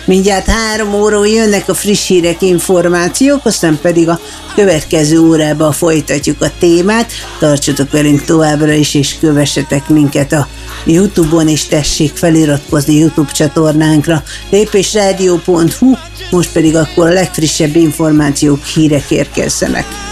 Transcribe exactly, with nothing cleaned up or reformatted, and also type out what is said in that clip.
Mindjárt három óra jönnek a friss hírek, információk, aztán pedig a következő órában folytatjuk a témát. Tartsatok velünk továbbra is, és kövessetek minket a YouTube-on, és tessék feliratkozni YouTube csatornánkra, lépésrádió pont hu, most pedig akkor a legfrissebb információk, hírek érkezzenek.